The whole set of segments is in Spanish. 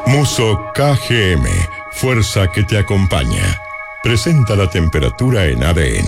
Muso KGM, fuerza que te acompaña. Presenta la temperatura en ADN.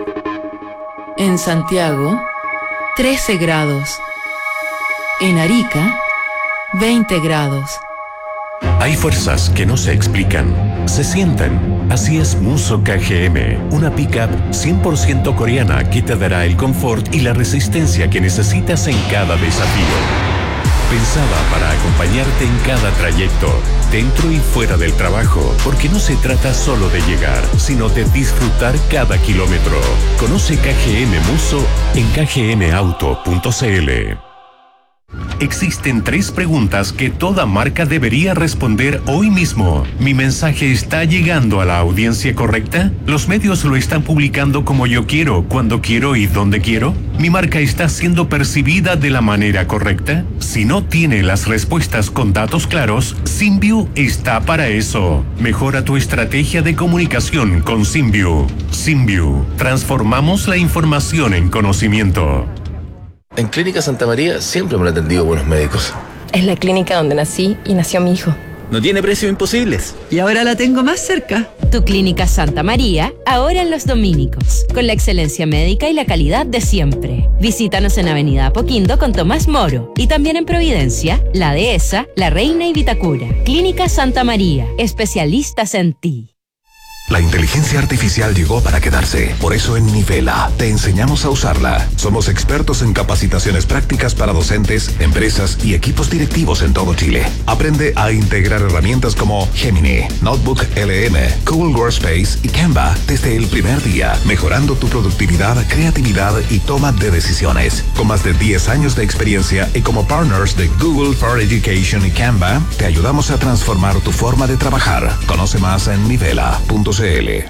En Santiago, 13 grados. En Arica, 20 grados. Hay fuerzas que no se explican, se sienten. Así es Muso KGM, una pickup 100% coreana que te dará el confort y la resistencia que necesitas en cada desafío. Pensada para acompañarte en cada trayecto, dentro y fuera del trabajo, porque no se trata solo de llegar, sino de disfrutar cada kilómetro. Conoce KGM Muso en kgmauto.cl. Existen 3 preguntas que toda marca debería responder hoy mismo. ¿Mi mensaje está llegando a la audiencia correcta? ¿Los medios lo están publicando como yo quiero, cuando quiero y donde quiero? ¿Mi marca está siendo percibida de la manera correcta? Si no tiene las respuestas con datos claros, SymView está para eso. Mejora tu estrategia de comunicación con SymView. SymView. Transformamos la información en conocimiento. En Clínica Santa María siempre me han atendido buenos médicos. Es la clínica donde nací y nació mi hijo. No tiene precios imposibles. Y ahora la tengo más cerca. Tu Clínica Santa María, ahora en Los Dominicos, con la excelencia médica y la calidad de siempre. Visítanos en Avenida Apoquindo con Tomás Moro y también en Providencia, La Dehesa, La Reina y Vitacura. Clínica Santa María, especialistas en ti. La inteligencia artificial llegó para quedarse. Por eso en Nivela te enseñamos a usarla. Somos expertos en capacitaciones prácticas para docentes, empresas y equipos directivos en todo Chile. Aprende a integrar herramientas como Gemini, Notebook LM, Google Workspace y Canva desde el primer día, mejorando tu productividad, creatividad y toma de decisiones. Con más de 10 años de experiencia y como partners de Google for Education y Canva, te ayudamos a transformar tu forma de trabajar. Conoce más en nivela.cl.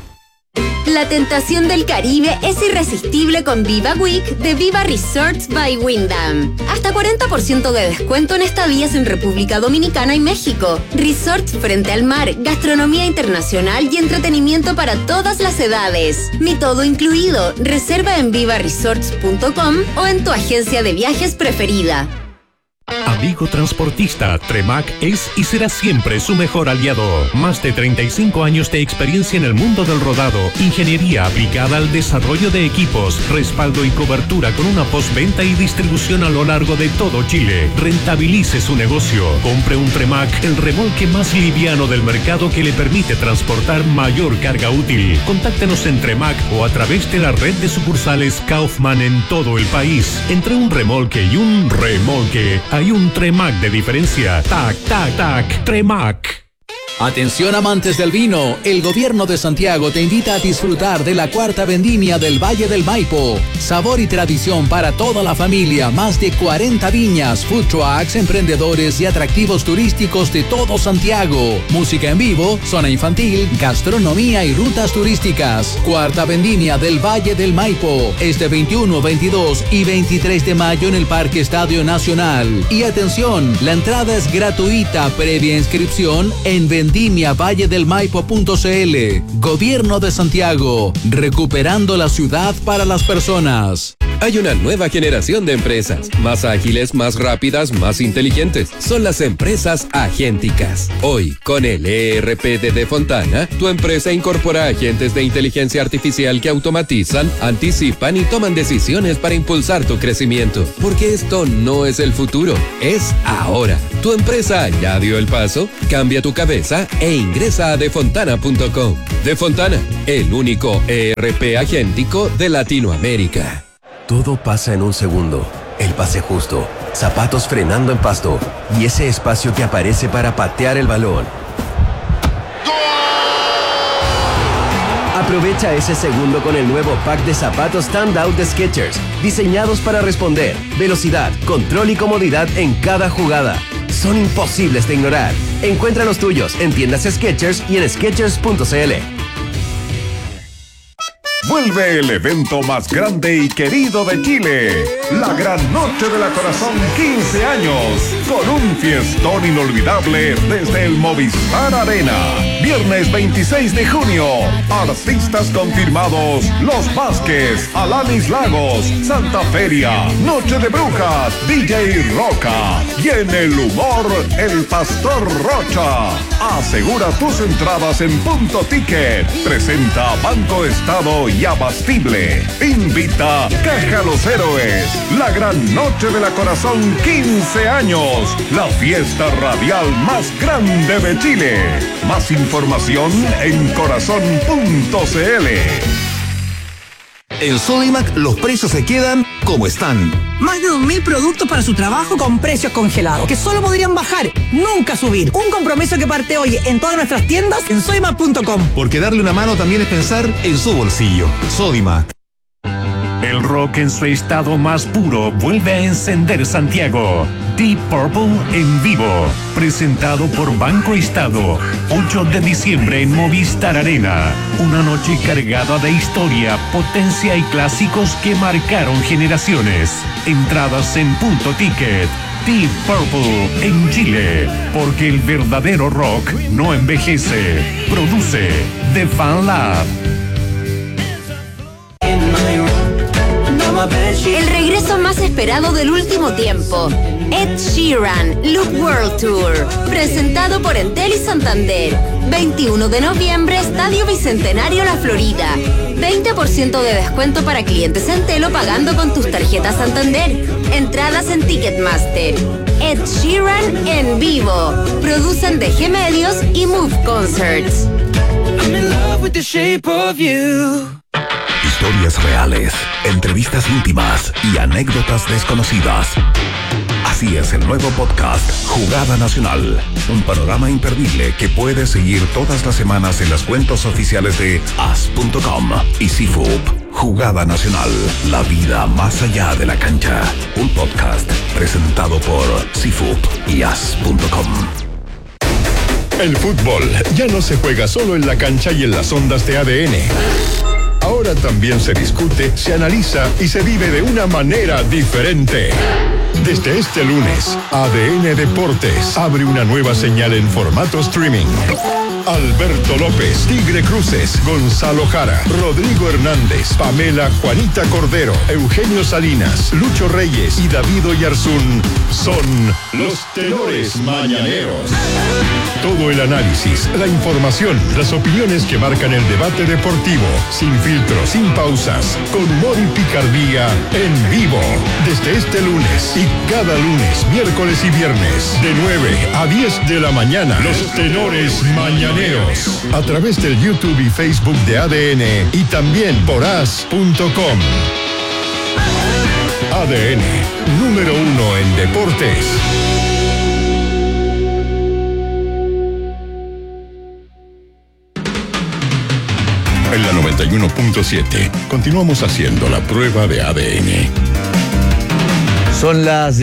La tentación del Caribe es irresistible con Viva Week de Viva Resorts by Wyndham. Hasta 40% de descuento en estadías en República Dominicana y México. Resorts frente al mar, gastronomía internacional y entretenimiento para todas las edades. Mi todo incluido. Reserva en vivaresorts.com o en tu agencia de viajes preferida. Amigo transportista, Tremac es y será siempre su mejor aliado. Más de 35 años de experiencia en el mundo del rodado, ingeniería aplicada al desarrollo de equipos, respaldo y cobertura con una postventa y distribución a lo largo de todo Chile. Rentabilice su negocio. Compre un Tremac, el remolque más liviano del mercado que le permite transportar mayor carga útil. Contáctenos en Tremac o a través de la red de sucursales Kaufman en todo el país. Entre un remolque y un remolque, hay un Tremac de diferencia. Tac, tac, tac. Tremac. Atención amantes del vino, el gobierno de Santiago te invita a disfrutar de la 4ª vendimia del Valle del Maipo. Sabor y tradición para toda la familia, más de 40 viñas, food trucks, emprendedores y atractivos turísticos de todo Santiago. Música en vivo, zona infantil, gastronomía y rutas turísticas. 4ª vendimia del Valle del Maipo, este 21, 22 y 23 de mayo en el Parque Estadio Nacional. Y atención, la entrada es gratuita, previa inscripción en vendimiavalledelmaipo.cl. Gobierno de Santiago, recuperando la ciudad para las personas. Hay una nueva generación de empresas, más ágiles, más rápidas, más inteligentes. Son las empresas agénticas. Hoy, con el ERP de Fontana, tu empresa incorpora agentes de inteligencia artificial que automatizan, anticipan y toman decisiones para impulsar tu crecimiento. Porque esto no es el futuro, es ahora. ¿Tu empresa ya dio el paso? Cambia tu cabeza e ingresa a defontana.com. Defontana, el único ERP agéntico de Latinoamérica. Todo pasa en un segundo. El pase justo, zapatos frenando en pasto y ese espacio que aparece para patear el balón. Aprovecha ese segundo con el nuevo pack de zapatos Standout de Skechers, diseñados para responder, velocidad, control y comodidad en cada jugada. Son imposibles de ignorar. Encuentra los tuyos en tiendas Skechers y en Skechers.cl. Vuelve el evento más grande y querido de Chile, la Gran Noche de la Corazón 15 años. con un fiestón inolvidable desde el Movistar Arena. Viernes 26 de junio, artistas confirmados: Los Vázquez, Alanis Lagos, Santa Feria, Noche de Brujas, DJ Roca y en el humor, el Pastor Rocha. Asegura tus entradas en Punto Ticket. Presenta Banco Estado y Abastible. Invita Caja Los Héroes. La gran noche de la Corazón, 15 años. La fiesta radial más grande de Chile. Más información en corazón.cl. En Sodimac los precios se quedan como están. Más de 2.000 productos para su trabajo con precios congelados, que solo podrían bajar, nunca subir. Un compromiso que parte hoy en todas nuestras tiendas en sodimac.com. Porque darle una mano también es pensar en su bolsillo. Sodimac. El rock en su estado más puro vuelve a encender Santiago. Deep Purple en vivo, presentado por Banco Estado, 8 de diciembre en Movistar Arena. Una noche cargada de historia, potencia y clásicos que marcaron generaciones. Entradas en Punto Ticket. Deep Purple en Chile, porque el verdadero rock no envejece. Produce The Fan Lab. El regreso más esperado del último tiempo. Ed Sheeran, Loop World Tour, presentado por Entel y Santander. 21 de noviembre, Estadio Bicentenario La Florida. 20% de descuento para clientes Entel o pagando con tus tarjetas Santander. Entradas en Ticketmaster. Ed Sheeran en vivo. Producen DG Medios y Move Concerts. I'm in love with the shape of you. Historias reales, entrevistas íntimas y anécdotas desconocidas. Así es el nuevo podcast Jugada Nacional, un panorama imperdible que puedes seguir todas las semanas en las cuentas oficiales de as.com y CIFUP. Jugada Nacional, la vida más allá de la cancha. Un podcast presentado por CIFUP y as.com. El fútbol ya no se juega solo en la cancha y en las ondas de ADN. Ahora también se discute, se analiza y se vive de una manera diferente. Desde este lunes, ADN Deportes abre una nueva señal en formato streaming. Alberto López, Tigre Cruces, Gonzalo Jara, Rodrigo Hernández, Pamela Juanita Cordero, Eugenio Salinas, Lucho Reyes y David Oyarzún son los tenores mañaneros. Todo el análisis, la información, las opiniones que marcan el debate deportivo, sin filtros, sin pausas, con humor y picardía, en vivo. Desde este lunes y cada lunes, miércoles y viernes, de 9 a 10 de la mañana, los tenores mañaneros. A través del YouTube y Facebook de ADN y también por as.com. ADN, número 1 en deportes. En la 91.7 continuamos haciendo la prueba de ADN. Son las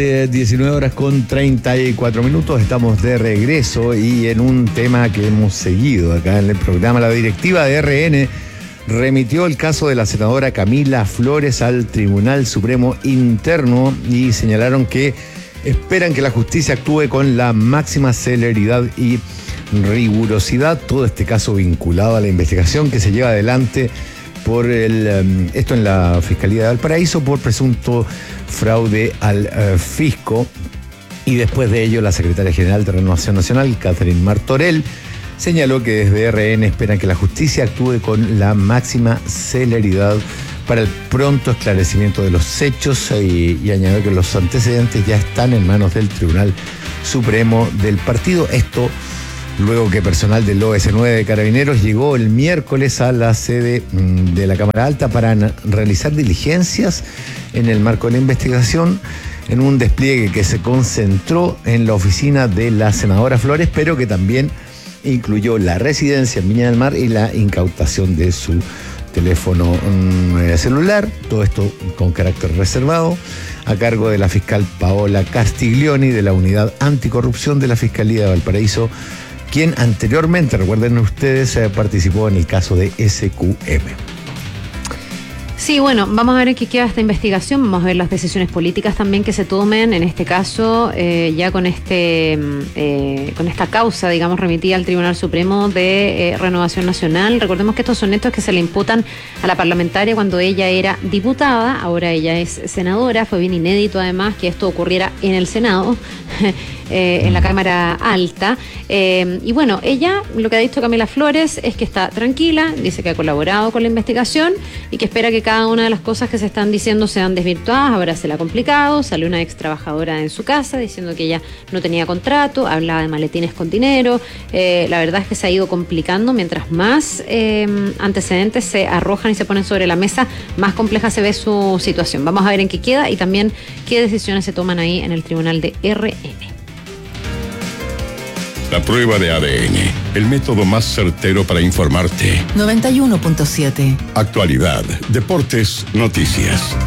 19:34. Estamos de regreso y en un tema que hemos seguido acá en el programa. La directiva de RN remitió el caso de la senadora Camila Flores al Tribunal Supremo Interno y señalaron que esperan que la justicia actúe con la máxima celeridad y rigurosidad. Todo este caso vinculado a la investigación que se lleva adelante por esto en la Fiscalía de Valparaíso por presunto fraude al fisco. Y después de ello, la secretaria general de Renovación Nacional, Catherine Martorell, señaló que desde RN esperan que la justicia actúe con la máxima celeridad para el pronto esclarecimiento de los hechos y añadió que los antecedentes ya están en manos del Tribunal Supremo del partido. Esto luego que personal del OS9 de Carabineros llegó el miércoles a la sede de la Cámara Alta para realizar diligencias en el marco de la investigación, en un despliegue que se concentró en la oficina de la senadora Flores, pero que también incluyó la residencia en Viña del Mar y la incautación de su teléfono celular. Todo esto con carácter reservado, a cargo de la fiscal Paola Castiglioni de la Unidad Anticorrupción de la Fiscalía de Valparaíso, quien anteriormente, recuerden ustedes, participó en el caso de SQM. Sí, bueno, vamos a ver en qué queda esta investigación, vamos a ver las decisiones políticas también que se tomen, en este caso, ya con esta causa, digamos, remitida al Tribunal Supremo de Renovación Nacional. Recordemos que estos son hechos que se le imputan a la parlamentaria cuando ella era diputada, ahora ella es senadora. Fue bien inédito además que esto ocurriera en el Senado, en la Cámara Alta. Y bueno, ella, lo que ha dicho Camila Flores es que está tranquila, dice que ha colaborado con la investigación y que espera que cada una de las cosas que se están diciendo sean desvirtuadas. Ahora se le ha complicado, salió una ex trabajadora en su casa diciendo que ella no tenía contrato, hablaba de maletines con dinero. La verdad es que se ha ido complicando, mientras más antecedentes se arrojan y se ponen sobre la mesa, más compleja se ve su situación. Vamos a ver en qué queda y también qué decisiones se toman ahí en el Tribunal de RN. La prueba de ADN, el método más certero para informarte. 91.7. Actualidad, deportes, noticias.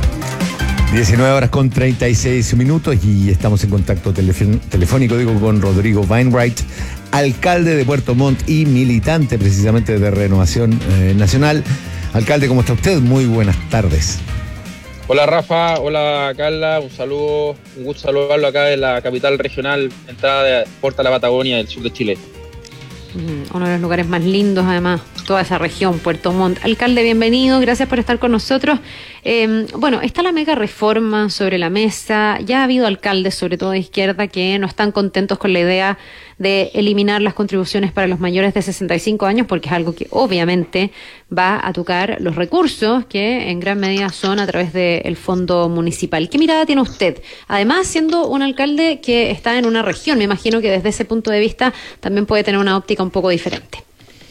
19:36 y estamos en contacto telefónico con Rodrigo Wainwright, alcalde de Puerto Montt y militante precisamente de Renovación Nacional. Alcalde, ¿cómo está usted? Muy buenas tardes. Hola Rafa, hola Carla, un saludo, un gusto saludarlo acá de la capital regional, entrada de Puerta la Patagonia del sur de Chile. Uno de los lugares más lindos, además, toda esa región, Puerto Montt. Alcalde, bienvenido, gracias por estar con nosotros. Bueno, está la mega reforma sobre la mesa. Ya ha habido alcaldes, sobre todo de izquierda, que no están contentos con la idea de eliminar las contribuciones para los mayores de 65 años, porque es algo que obviamente va a tocar los recursos que en gran medida son a través del fondo municipal. ¿Qué mirada tiene usted? Además, siendo un alcalde que está en una región, me imagino que desde ese punto de vista también puede tener una óptica un poco diferente.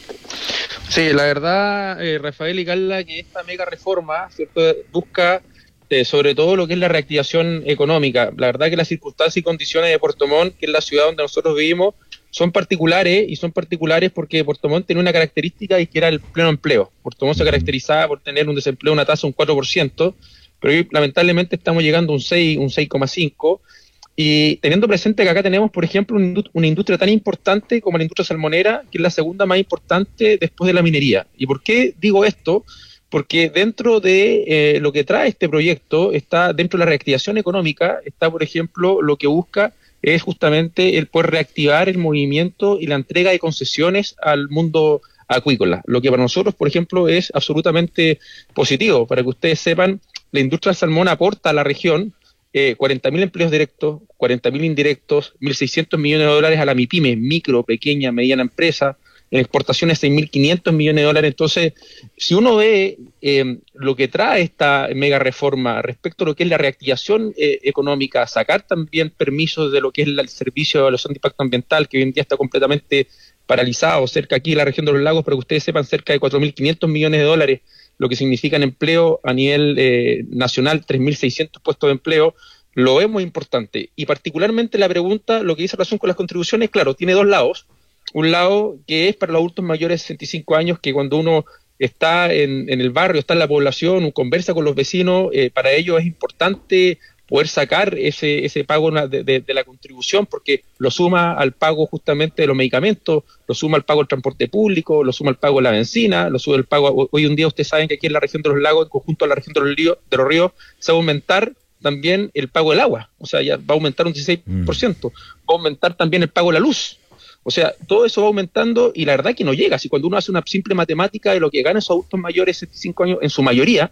Sí, la verdad, Rafael y Carla, que esta mega reforma, ¿cierto?, busca sobre todo lo que es la reactivación económica. La verdad que las circunstancias y condiciones de Puerto Montt, que es la ciudad donde nosotros vivimos, son particulares, y son particulares porque Puerto Montt tiene una característica y que era el pleno empleo. Puerto Montt se caracterizaba por tener un desempleo, una tasa de un 4%, pero hoy lamentablemente estamos llegando a un 6,5%, y teniendo presente que acá tenemos, por ejemplo, una industria tan importante como la industria salmonera, que es la segunda más importante después de la minería. ¿Y por qué digo esto? Porque dentro de lo que trae este proyecto, está dentro de la reactivación económica, está, por ejemplo, lo que busca es justamente el poder reactivar el movimiento y la entrega de concesiones al mundo acuícola, lo que para nosotros, por ejemplo, es absolutamente positivo. Para que ustedes sepan, la industria del salmón aporta a la región 40.000 empleos directos, 40.000 indirectos, 1.600 millones de dólares a la MIPYME, micro, pequeña, mediana empresa, en exportaciones 6.500 millones de dólares. Entonces, si uno ve lo que trae esta mega reforma respecto a lo que es la reactivación económica, sacar también permisos de lo que es el servicio de evaluación de impacto ambiental, que hoy en día está completamente paralizado, cerca aquí en la región de los lagos, para que ustedes sepan, cerca de 4.500 millones de dólares, lo que significa en empleo a nivel nacional, 3.600 puestos de empleo, lo vemos importante. Y particularmente la pregunta, lo que dice relación con las contribuciones, claro, tiene dos lados. Un lado que es para los adultos mayores de 65 años, que cuando uno está en el barrio, está en la población, conversa con los vecinos, para ellos es importante poder sacar ese pago de la contribución, porque lo suma al pago justamente de los medicamentos, lo suma al pago del transporte público, lo suma al pago de la benzina, lo suma al pago. Hoy en día ustedes saben que aquí en la región de los lagos, en conjunto a la región de los ríos, se va a aumentar también el pago del agua, o sea, ya va a aumentar un 16%, va a aumentar también el pago de la luz. O sea, todo eso va aumentando y la verdad que no llega. Si cuando uno hace una simple matemática de lo que ganan esos adultos mayores de 75 años, en su mayoría,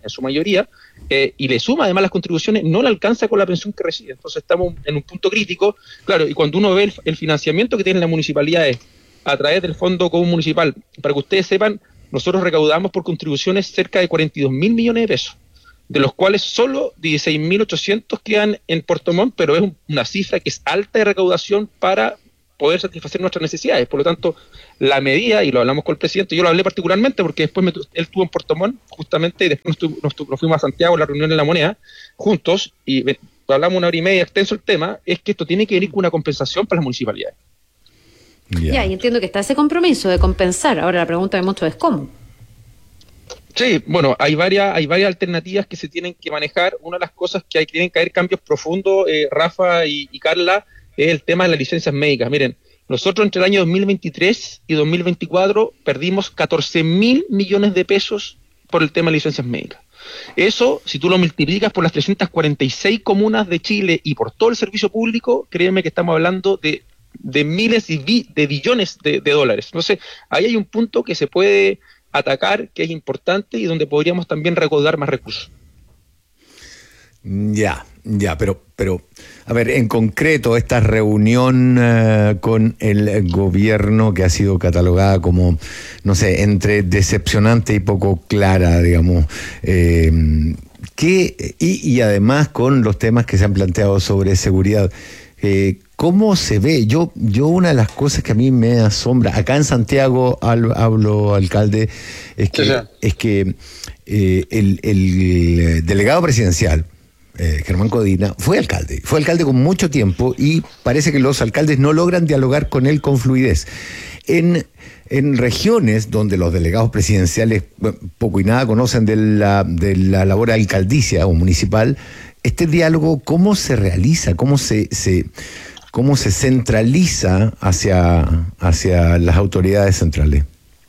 y le suma además las contribuciones, no le alcanza con la pensión que recibe. Entonces estamos en un punto crítico. Claro, y cuando uno ve el financiamiento que tienen las municipalidades a través del Fondo Común Municipal, para que ustedes sepan, nosotros recaudamos por contribuciones cerca de 42.000 millones de pesos, de los cuales solo 16.800 quedan en Puerto Montt, pero es una cifra que es alta de recaudación para poder satisfacer nuestras necesidades. Por lo tanto, la medida, y lo hablamos con el presidente, yo lo hablé particularmente porque después él estuvo en Puerto Montt, justamente, y después nos fuimos a Santiago a la reunión en La Moneda, juntos, y hablamos 1 hora y media extenso el tema, es que esto tiene que venir con una compensación para las municipalidades. Ya, y entiendo que está ese compromiso de compensar. Ahora la pregunta de muchos es ¿cómo? Sí, bueno, hay varias alternativas que se tienen que manejar. Una de las cosas que tienen que haber cambios profundos, Rafa y Carla, es el tema de las licencias médicas. Miren, nosotros entre el año 2023 y 2024 perdimos 14.000 millones de pesos por el tema de licencias médicas. Eso, si tú lo multiplicas por las 346 comunas de Chile y por todo el servicio público, créeme que estamos hablando de miles de billones de dólares. Entonces, ahí hay un punto que se puede atacar, que es importante y donde podríamos también recaudar más recursos. Ya, pero, a ver, en concreto, esta reunión con el gobierno que ha sido catalogada como, no sé, entre decepcionante y poco clara, digamos, y además con los temas que se han planteado sobre seguridad, ¿cómo se ve? Yo una de las cosas que a mí me asombra, acá en Santiago hablo alcalde, es que el delegado presidencial, Germán Codina, fue alcalde con mucho tiempo y parece que los alcaldes no logran dialogar con él con fluidez. En regiones donde los delegados presidenciales poco y nada conocen de la labor alcaldicia o municipal, este diálogo, ¿cómo se realiza? ¿Cómo se centraliza hacia las autoridades centrales?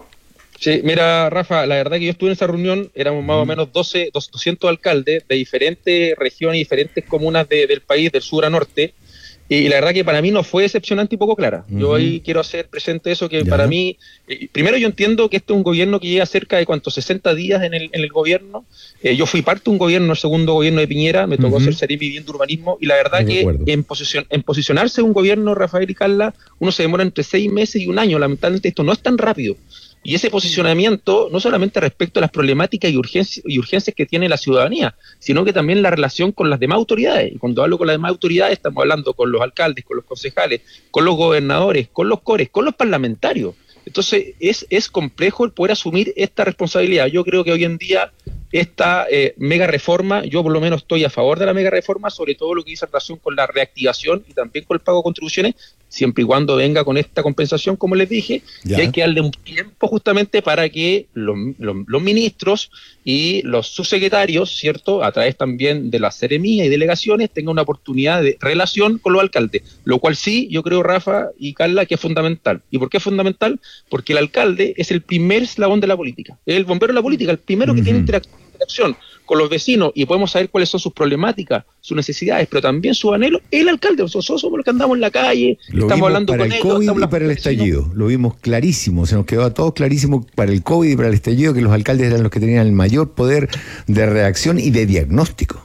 Sí, mira, Rafa, la verdad que yo estuve en esa reunión, éramos más o menos 200 alcaldes de diferentes regiones y diferentes comunas del país, del sur a norte, y la verdad que para mí no fue decepcionante y poco clara. Yo ahí quiero hacer presente eso, que para mí, primero yo entiendo que este es un gobierno que lleva cerca de 60 días en el gobierno. Yo fui parte de un gobierno, el segundo gobierno de Piñera, me tocó ser Seremi Vivienda Urbanismo, y la verdad que en posicionarse un gobierno, Rafael y Carla, uno se demora entre 6 meses y un año. Lamentablemente esto no es tan rápido. Y ese posicionamiento, no solamente respecto a las problemáticas y urgencias que tiene la ciudadanía, sino que también la relación con las demás autoridades. Y cuando hablo con las demás autoridades, estamos hablando con los alcaldes, con los concejales, con los gobernadores, con los cores, con los parlamentarios. Entonces, es complejo el poder asumir esta responsabilidad. Yo creo que hoy en día esta mega reforma, yo por lo menos estoy a favor de la mega reforma, sobre todo lo que dice en relación con la reactivación y también con el pago de contribuciones, siempre y cuando venga con esta compensación, como les dije, y hay que darle un tiempo justamente para que los ministros y los subsecretarios, ¿cierto?, a través también de las seremías y delegaciones, tengan una oportunidad de relación con los alcaldes, lo cual sí, yo creo, Rafa y Carla, que es fundamental. ¿Y por qué es fundamental? Porque el alcalde es el primer eslabón de la política, es el bombero de la política, el primero que tiene interacción con los vecinos y podemos saber cuáles son sus problemáticas, sus necesidades, pero también sus anhelos. El alcalde, nosotros somos los que andamos en la calle, estamos hablando con ellos. Lo vimos para el COVID y para el estallido, lo vimos clarísimo, se nos quedó a todos clarísimo para el COVID y para el estallido que los alcaldes eran los que tenían el mayor poder de reacción y de diagnóstico.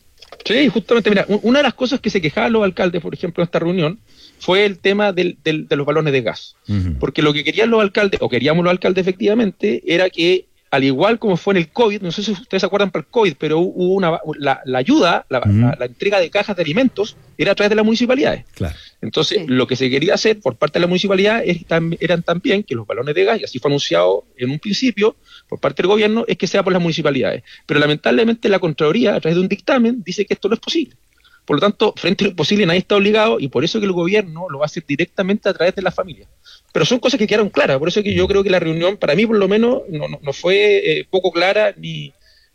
Sí, justamente, mira, una de las cosas que se quejaban los alcaldes, por ejemplo, en esta reunión, fue el tema de los balones de gas. Porque lo que querían los alcaldes, o queríamos los alcaldes efectivamente, era que al igual como fue en el COVID, no sé si ustedes se acuerdan para el COVID, pero hubo la ayuda, la entrega de cajas de alimentos era a través de las municipalidades. Claro. Entonces, lo que se quería hacer por parte de la municipalidad eran también que los balones de gas, y así fue anunciado en un principio por parte del gobierno, es que sea por las municipalidades. Pero lamentablemente la Contraloría, a través de un dictamen, dice que esto no es posible. Por lo tanto, frente a lo imposible nadie está obligado, y por eso que el gobierno lo va a hacer directamente a través de las familias. Pero son cosas que quedaron claras, por eso que yo creo que la reunión, para mí por lo menos, no fue poco clara ni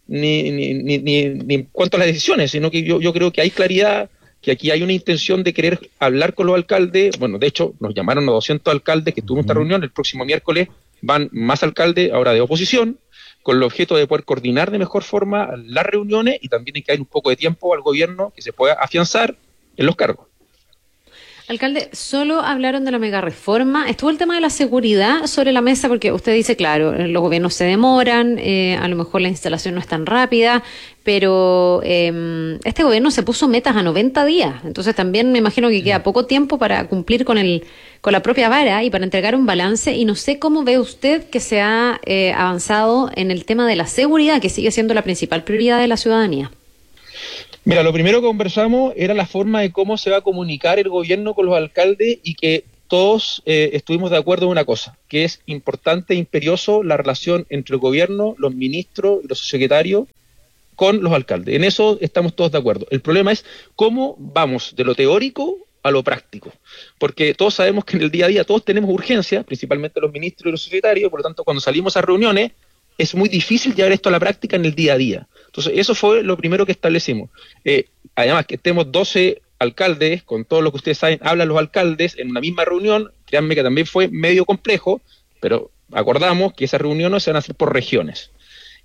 en cuanto a las decisiones, sino que yo creo que hay claridad, que aquí hay una intención de querer hablar con los alcaldes. Bueno, de hecho, nos llamaron a 200 alcaldes que tuvimos esta reunión, el próximo miércoles van más alcaldes, ahora de oposición, con el objeto de poder coordinar de mejor forma las reuniones, y también hay que dar un poco de tiempo al gobierno que se pueda afianzar en los cargos. Alcalde, solo hablaron de la mega reforma. Estuvo el tema de la seguridad sobre la mesa, porque usted dice, claro, los gobiernos se demoran, a lo mejor la instalación no es tan rápida, pero este gobierno se puso metas a 90 días. Entonces también me imagino que queda poco tiempo para cumplir con la propia vara y para entregar un balance. Y no sé cómo ve usted que se ha avanzado en el tema de la seguridad, que sigue siendo la principal prioridad de la ciudadanía. Mira, lo primero que conversamos era la forma de cómo se va a comunicar el gobierno con los alcaldes, y que todos estuvimos de acuerdo en una cosa, que es importante e imperioso la relación entre el gobierno, los ministros y los secretarios con los alcaldes. En eso estamos todos de acuerdo. El problema es cómo vamos de lo teórico a lo práctico, porque todos sabemos que en el día a día todos tenemos urgencias, principalmente los ministros y los secretarios, por lo tanto cuando salimos a reuniones es muy difícil llevar esto a la práctica en el día a día. Entonces, eso fue lo primero que establecimos. Además, que estemos 12 alcaldes, con todo lo que ustedes saben, hablan los alcaldes en una misma reunión, créanme que también fue medio complejo, pero acordamos que esas reuniones se van a hacer por regiones.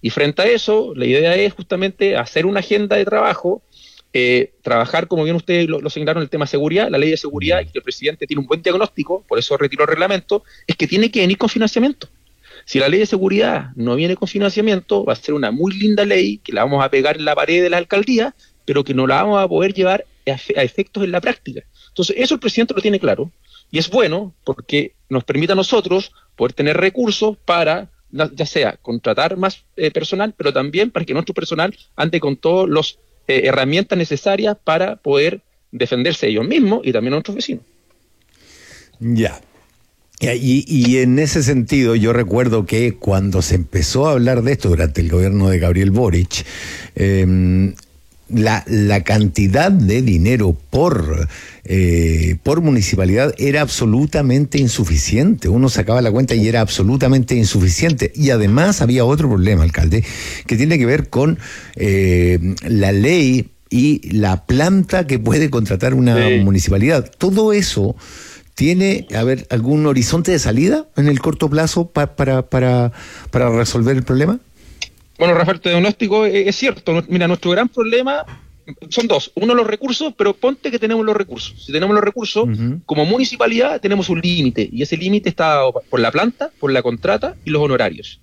Y frente a eso, la idea es justamente hacer una agenda de trabajo, trabajar, como bien ustedes lo señalaron, el tema de seguridad, la ley de seguridad, y que el presidente tiene un buen diagnóstico, por eso retiró el reglamento, es que tiene que venir con financiamiento. Si la ley de seguridad no viene con financiamiento, va a ser una muy linda ley que la vamos a pegar en la pared de la alcaldía, pero que no la vamos a poder llevar a efectos en la práctica. Entonces, eso el presidente lo tiene claro, y es bueno porque nos permite a nosotros poder tener recursos para, ya sea contratar más personal, pero también para que nuestro personal ande con todas las herramientas necesarias para poder defenderse ellos mismos y también a nuestros vecinos. Ya. Y en ese sentido, yo recuerdo que cuando se empezó a hablar de esto durante el gobierno de Gabriel Boric, la cantidad de dinero por municipalidad era absolutamente insuficiente. Uno sacaba la cuenta y era absolutamente insuficiente. Y además había otro problema, alcalde, que tiene que ver con la ley y la planta que puede contratar una municipalidad. Todo eso ¿tiene, algún horizonte de salida en el corto plazo para resolver el problema? Bueno, Rafael, tu diagnóstico es cierto. Mira, nuestro gran problema son dos. Uno, los recursos, pero ponte que tenemos los recursos. Si tenemos los recursos, como municipalidad tenemos un límite, y ese límite está por la planta, por la contrata y los honorarios.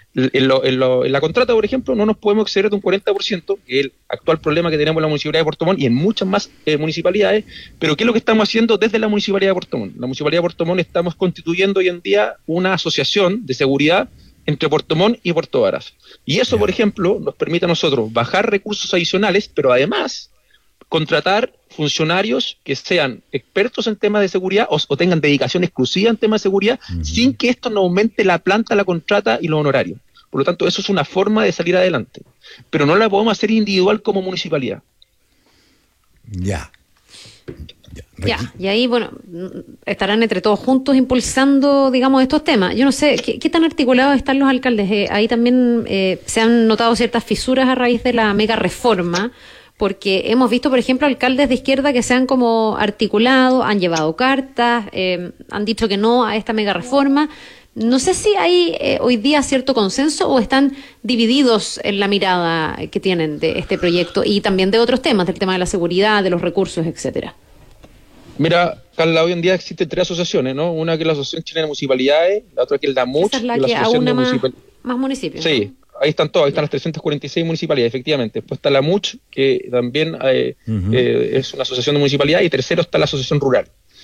En la contrata, por ejemplo, no nos podemos exceder de un 40%, que es el actual problema que tenemos en la Municipalidad de Puerto Montt y en muchas más municipalidades. Pero ¿qué es lo que estamos haciendo desde la Municipalidad de Puerto Montt? La Municipalidad de Puerto Montt estamos constituyendo hoy en día una asociación de seguridad entre Puerto Montt y Puerto Varas. Y eso, por ejemplo, nos permite a nosotros bajar recursos adicionales, pero además contratar funcionarios que sean expertos en temas de seguridad o tengan dedicación exclusiva en temas de seguridad, sin que esto no aumente la planta, la contrata y los honorarios. Por lo tanto, eso es una forma de salir adelante. Pero no la podemos hacer individual como municipalidad. Ya. Ya, y ahí, bueno, estarán entre todos juntos impulsando, digamos, estos temas. Yo no sé, ¿qué tan articulados están los alcaldes? Ahí también se han notado ciertas fisuras a raíz de la mega reforma, porque hemos visto, por ejemplo, alcaldes de izquierda que se han como articulado, han llevado cartas, han dicho que no a esta mega reforma. No sé si hay hoy día cierto consenso o están divididos en la mirada que tienen de este proyecto y también de otros temas, del tema de la seguridad, de los recursos, etcétera. Mira, Carla, hoy en día existen 3 asociaciones, ¿no? Una que es la Asociación Chilena de Municipalidades, la otra que es la MUCH. Esa es la que aúna más municipios. Sí, ¿no? Ahí están todas, ahí están las 346 municipalidades, efectivamente. Después está la MUCH, que también es una asociación de municipalidades, y tercero está la Asociación Rural.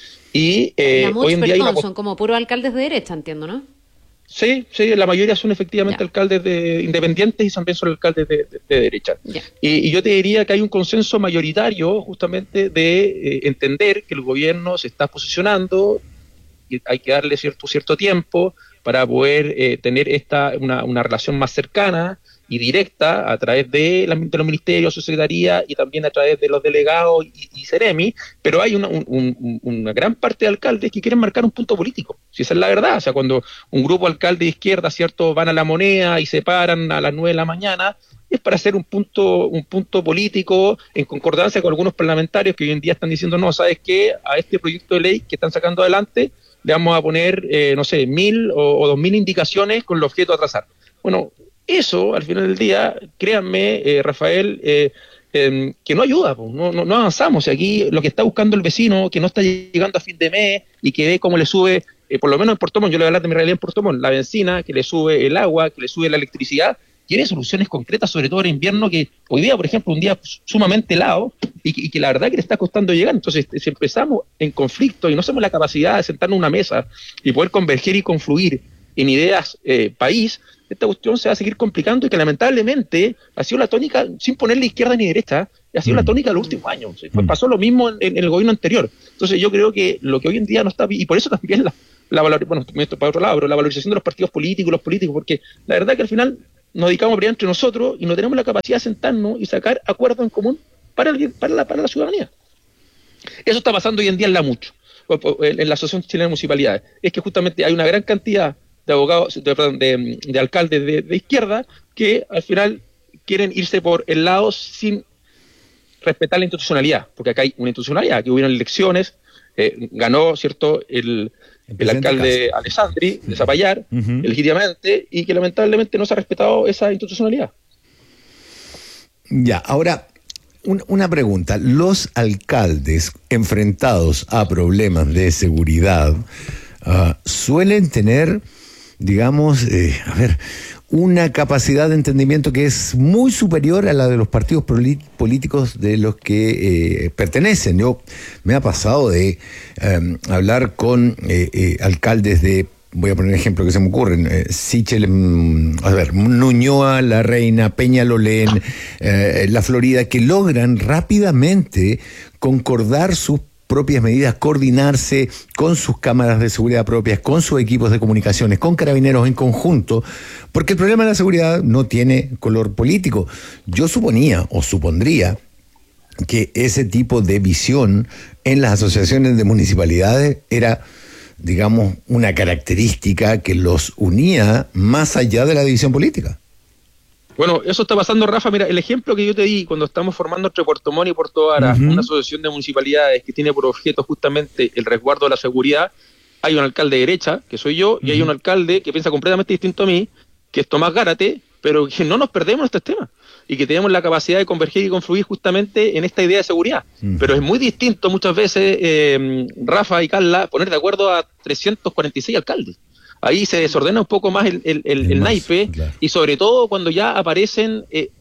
Y la MUCH, hoy en día son como puros alcaldes de derecha, entiendo, ¿no? Sí, la mayoría son efectivamente alcaldes independientes y también son alcaldes de derecha. Y yo te diría que hay un consenso mayoritario justamente de entender que el gobierno se está posicionando y hay que darle cierto tiempo para poder tener una relación más cercana y directa a través de los ministerios, su secretaría y también a través de los delegados y Ceremi, pero hay una gran parte de alcaldes que quieren marcar un punto político, si esa es la verdad. O sea, cuando un grupo de alcaldes de izquierda, ¿cierto?, van a La Moneda y se paran a las 9 de la mañana, es para hacer un punto político en concordancia con algunos parlamentarios que hoy en día están diciendo, no, ¿sabes qué? A este proyecto de ley que están sacando adelante le vamos a poner, 1.000 o 2.000 indicaciones con el objeto de atrasar. Bueno, eso, al final del día, créanme, Rafael, que no ayuda, no avanzamos. Aquí lo que está buscando el vecino, que no está llegando a fin de mes y que ve cómo le sube, por lo menos en Puerto Montt, yo le voy a hablar de mi realidad en Puerto Montt, la benzina, que le sube el agua, que le sube la electricidad, tiene soluciones concretas, sobre todo en invierno, que hoy día, por ejemplo, un día sumamente helado y que la verdad que le está costando llegar. Entonces, si empezamos en conflicto y no tenemos la capacidad de sentarnos en una mesa y poder converger y confluir en ideas país, esta cuestión se va a seguir complicando y que lamentablemente ha sido la tónica, sin ponerle izquierda ni derecha, ha sido la tónica de los últimos años. Pasó lo mismo en el gobierno anterior. Entonces yo creo que lo que hoy en día no está, y por eso también la valorización, bueno, esto para otro lado, pero la valorización de los partidos políticos, porque la verdad que al final nos dedicamos a pelear entre nosotros y no tenemos la capacidad de sentarnos y sacar acuerdos en común para la ciudadanía. Eso está pasando hoy en día en la MUCH, en la Asociación Chilena de Municipalidades. Es que justamente hay una gran cantidad de abogados, de alcaldes de izquierda que al final quieren irse por el lado sin respetar la institucionalidad, porque acá hay una institucionalidad, que hubieron elecciones, ganó, ¿cierto?, el el alcalde Alessandri de Zapallar, legítimamente, y que lamentablemente no se ha respetado esa institucionalidad. Ya, ahora, una pregunta. Los alcaldes enfrentados a problemas de seguridad suelen tener, digamos, una capacidad de entendimiento que es muy superior a la de los partidos políticos de los que pertenecen. Me ha pasado de hablar con alcaldes de, voy a poner un ejemplo que se me ocurren, Sichel, Ñuñoa, La Reina, Peñalolén, La Florida, que logran rápidamente concordar sus propias medidas, coordinarse con sus cámaras de seguridad propias, con sus equipos de comunicaciones, con carabineros en conjunto, porque el problema de la seguridad no tiene color político. Yo suponía o supondría que ese tipo de visión en las asociaciones de municipalidades era, digamos, una característica que los unía más allá de la división política. Bueno, eso está pasando, Rafa. Mira, el ejemplo que yo te di cuando estamos formando entre Puerto Montt y Puerto Varas, una asociación de municipalidades que tiene por objeto justamente el resguardo de la seguridad, hay un alcalde de derecha, que soy yo, y hay un alcalde que piensa completamente distinto a mí, que es Tomás Gárate, pero que no nos perdemos en estos temas y que tenemos la capacidad de converger y confluir justamente en esta idea de seguridad. Pero es muy distinto muchas veces, Rafa y Carla, poner de acuerdo a 346 alcaldes. Ahí se desordena un poco más el naipe, claro. Y sobre todo cuando ya aparecen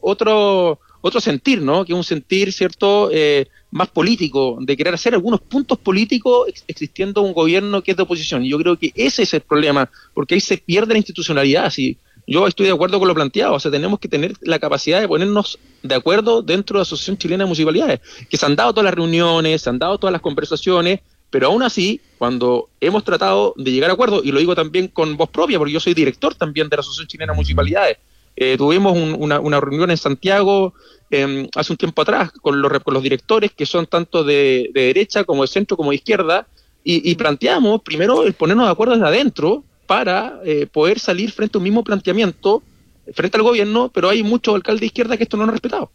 otro sentir, ¿no? Que es un sentir, ¿cierto?, más político, de querer hacer algunos puntos políticos existiendo un gobierno que es de oposición. Y yo creo que ese es el problema, porque ahí se pierde la institucionalidad. Si yo estoy de acuerdo con lo planteado, o sea, tenemos que tener la capacidad de ponernos de acuerdo dentro de la Asociación Chilena de Municipalidades, que se han dado todas las reuniones, se han dado todas las conversaciones, pero aún así, cuando hemos tratado de llegar a acuerdos, y lo digo también con voz propia, porque yo soy director también de la Asociación Chilena de Municipalidades, tuvimos una reunión en Santiago hace un tiempo atrás con los directores que son tanto de derecha como de centro como de izquierda, y planteamos primero el ponernos de acuerdo desde adentro para poder salir frente a un mismo planteamiento frente al gobierno, pero hay muchos alcaldes de izquierda que esto no lo han respetado.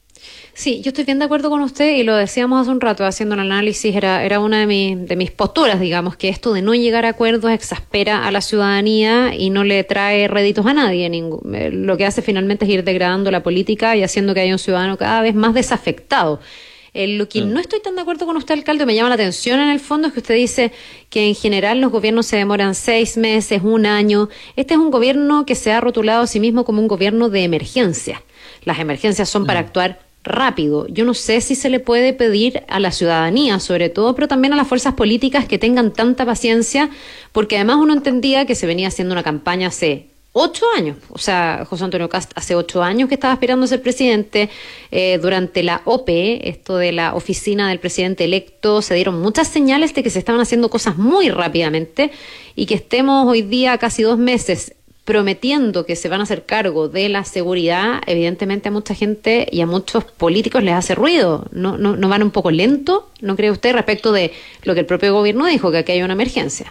Sí, yo estoy bien de acuerdo con usted y lo decíamos hace un rato haciendo un análisis, era una de mis posturas, digamos, que esto de no llegar a acuerdos exaspera a la ciudadanía y no le trae réditos a nadie. Lo que hace finalmente es ir degradando la política y haciendo que haya un ciudadano cada vez más desafectado. Lo que no estoy tan de acuerdo con usted, alcalde, me llama la atención en el fondo, es que usted dice que en general los gobiernos se demoran 6 meses, 1 año. Este es un gobierno que se ha rotulado a sí mismo como un gobierno de emergencia. Las emergencias son para actuar rápido. Yo no sé si se le puede pedir a la ciudadanía, sobre todo, pero también a las fuerzas políticas que tengan tanta paciencia, porque además uno entendía que se venía haciendo una campaña hace 8 años. O sea, José Antonio Kast hace 8 años que estaba aspirando a ser presidente. Durante la OPE, esto de la oficina del presidente electo, se dieron muchas señales de que se estaban haciendo cosas muy rápidamente, y que estemos hoy día casi 2 meses prometiendo que se van a hacer cargo de la seguridad, evidentemente a mucha gente y a muchos políticos les hace ruido. ¿No van un poco lento, no cree usted, respecto de lo que el propio gobierno dijo, que aquí hay una emergencia?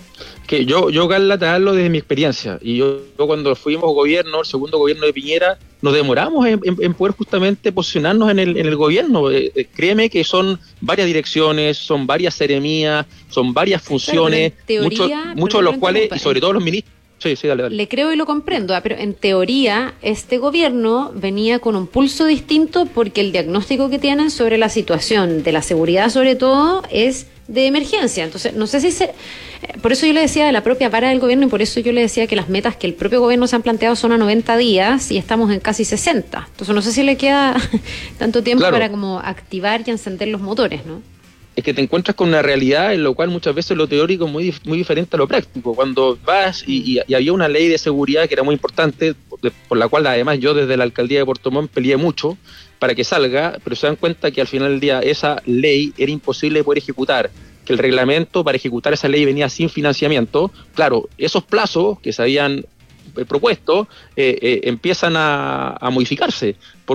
Que yo Carla, te hablo desde mi experiencia, y yo cuando fuimos gobierno, el segundo gobierno de Piñera, nos demoramos en poder justamente posicionarnos en el gobierno. Créeme que son varias direcciones, son varias seremías, son varias funciones, teoría, muchos de los cuales, y sobre todo los ministros. Sí, dale. Le creo y lo comprendo, pero en teoría este gobierno venía con un pulso distinto, porque el diagnóstico que tienen sobre la situación de la seguridad, sobre todo, es de emergencia. Entonces, no sé si por eso yo le decía de la propia vara del gobierno, y por eso yo le decía que las metas que el propio gobierno se han planteado son a 90 días y estamos en casi 60. Entonces, no sé si le queda tanto tiempo para como activar y encender los motores, ¿no? Es que te encuentras con una realidad en lo cual muchas veces lo teórico es muy diferente a lo práctico. Cuando vas y había una ley de seguridad que era muy importante, por la cual además yo desde la alcaldía de Puerto Montt peleé mucho para que salga, pero se dan cuenta que al final del día esa ley era imposible de poder ejecutar, que el reglamento para ejecutar esa ley venía sin financiamiento. Claro, esos plazos que se habían propuesto empiezan a modificarse.